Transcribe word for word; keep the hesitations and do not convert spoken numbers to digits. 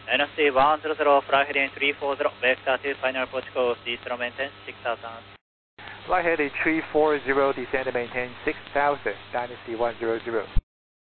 Dynasty one zero zero, fly heading three four zero, vector two, final approach course, descend and maintain six thousand. Fly heading three four zero, descend and maintain six thousand, Dynasty one zero zero.